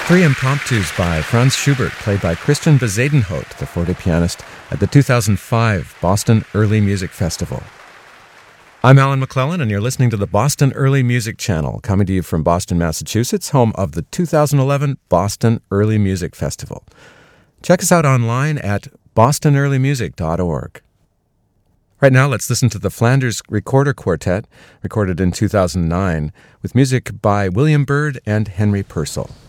Three impromptus by Franz Schubert, played by Christian Bezuidenhout, the forte pianist, at the 2005 Boston Early Music Festival. I'm Alan McClellan, and you're listening to the Boston Early Music Channel, coming to you from Boston, Massachusetts, home of the 2011 Boston Early Music Festival. Check us out online at bostonearlymusic.org. Right now, let's listen to the Flanders Recorder Quartet, recorded in 2009, with music by William Byrd and Henry Purcell.